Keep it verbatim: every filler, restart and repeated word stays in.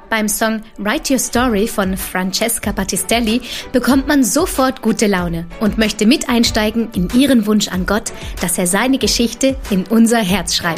Beim Song Write Your Story von Francesca Battistelli bekommt man sofort gute Laune und möchte mit einsteigen in ihren Wunsch an Gott, dass er seine Geschichte in unser Herz schreibt.